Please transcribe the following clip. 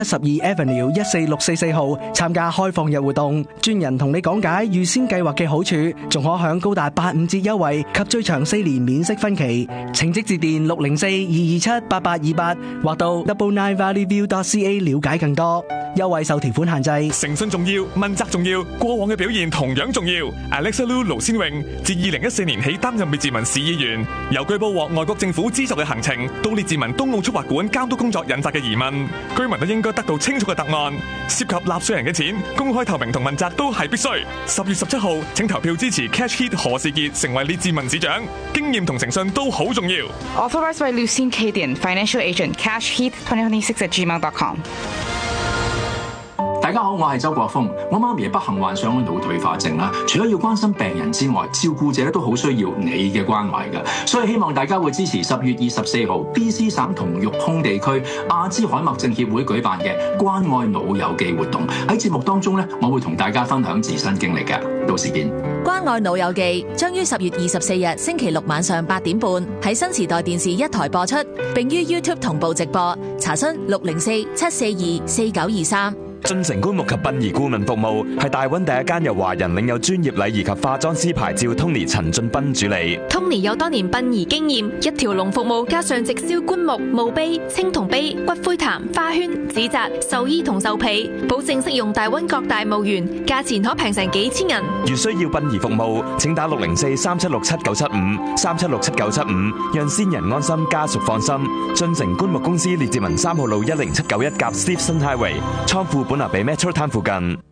12 Avenue 14644號參加開放日活動，專人同你講解預先計劃嘅好處，仲可享高達85折優惠及最長4年免息分期。請即致電604-227-8828或到 999valleyview.ca 了解更多。優惠受條款限制。 誠信重要，問責重要，過往嘅表現同樣重要。Alexa Lu 盧先榮自2014年起擔任列治文市議員，由據報獲外國政府資助嘅行程到列治文東澳速滑館監督工作引發嘅疑問，居民都應該得到清楚嘅答案。涉及納稅人嘅錢，公開透明同問責都係必須。10月17號請投票支持 Cash Heat 何士傑成為列治文市長，經驗同誠信都好重要。 Authorized by Lucien Cadian, Financial Agent, Cash Heat 2026@gmail.com。 大家好，我係周國峰。我媽咪不幸患上腦退化症啦，除咗要關心病人之外，照顧者都好需要你嘅關懷㗎。所以希望大家會支持10月24號 BC 省同育空地區阿茲海默症協會舉辦嘅關愛老友記活動。喺節目當中呢，我會同大家分享自身經歷嘅。到時見。 關愛老友記將於10月24日星期六晚上8點半喺新時代電視1台播出，並於 YouTube 同步直播。查詢604-742-4923。 進城棺木及殯儀顧問服務係大灣第一間由華人領有專業禮儀及化妝師牌照 Tony 陳俊斌主理。 Tony 有多年殯儀經驗，一條龍服務加上直銷棺木、墓碑、青銅碑、骨灰壇、花圈、紙紮、壽衣同壽被，保證適用大灣各大墓園，價錢可平成幾千銀。 如需要殯儀服務，請打604-3767-975、3767-975，讓先人安心，家屬放心。進城棺木公司列治文3號路10791夾 Steveston Highway，倉庫本拿比 Metro Town 附近。